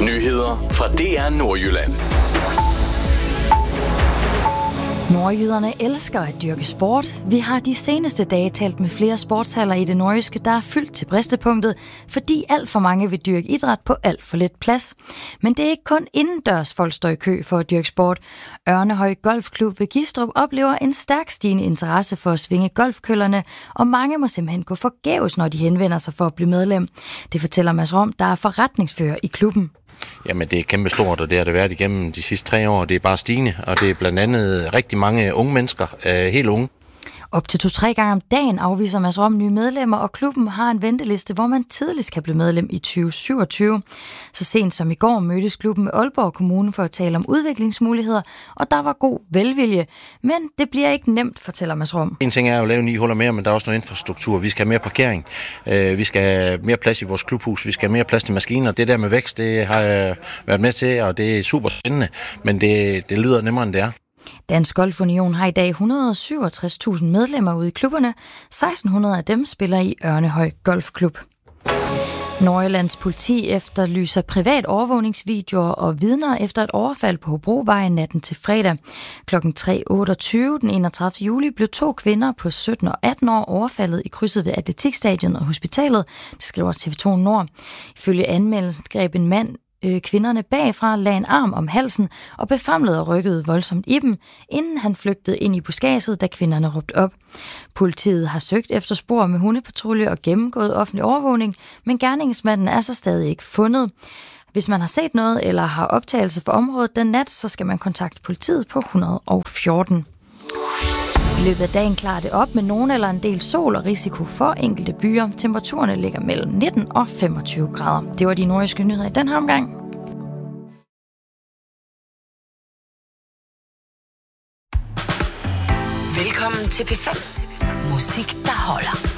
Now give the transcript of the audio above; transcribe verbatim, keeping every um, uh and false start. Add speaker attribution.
Speaker 1: Nyheder fra D R Nordjylland.
Speaker 2: Nordjyderne elsker at dyrke sport. Vi har de seneste dage talt med flere sportshaller i det nordjyske, der er fyldt til bristepunktet, fordi alt for mange vil dyrke idræt på alt for lidt plads. Men det er ikke kun indendørs folk står i kø for at dyrke sport. Ørnehøj Golfklub ved Gistrup oplever en stærk stigende interesse for at svinge golfkøllerne, og mange må simpelthen gå forgæves, når de henvender sig for at blive medlem. Det fortæller Mads Rom, der er forretningsfører i klubben.
Speaker 3: Jamen, det er kæmpestort, og det har det været igennem de sidste tre år. Det er bare stigende, og det er blandt andet rigtig mange unge mennesker, øh, helt unge.
Speaker 2: Op til to-tre gange om dagen afviser Mads Rom nye medlemmer, og klubben har en venteliste, hvor man tidligst kan blive medlem i tyve syvogtyve. Så sent som i går mødtes klubben med Aalborg Kommune for at tale om udviklingsmuligheder, og der var god velvilje. Men det bliver ikke nemt, fortæller Mads Rom.
Speaker 3: En ting er jo at lave ni huller mere, men der er også noget infrastruktur. Vi skal have mere parkering, vi skal have mere plads i vores klubhus, vi skal have mere plads til maskiner. Det der med vækst, det har jeg været med til, og det er super spændende, men det, det lyder nemmere, end det er.
Speaker 2: Dansk Golf Union har i dag et hundrede og syvogtres tusind medlemmer ude i klubberne. seksten hundrede af dem spiller i Ørnehøj Golfklub. Nordjyllands politi efterlyser privat overvågningsvideoer og vidner efter et overfald på Hobrovej natten til fredag. Klokken tre otteogtyve den enogtredivte juli blev to kvinder på sytten og atten år overfaldet i krydset ved Atletikstadion og hospitalet, det skriver T V to Nord. Ifølge anmeldelsen greb en mand kvinderne bagfra, lagde en arm om halsen og befamlede og rykkede voldsomt i dem, inden han flygtede ind i buskadset, da kvinderne råbte op. Politiet har søgt efter spor med hundepatrulje og gennemgået offentlig overvågning, men gerningsmanden er så stadig ikke fundet. Hvis man har set noget eller har optagelse for området den nat, så skal man kontakte politiet på et hundrede og fjorten. I løbet af dagen klarer det op med nogen eller en del sol og risiko for enkelte byer. Temperaturerne ligger mellem nitten og femogtyve grader. Det var de nordjyske nyheder i den her omgang.
Speaker 4: Velkommen til P fem. Musik, der holder.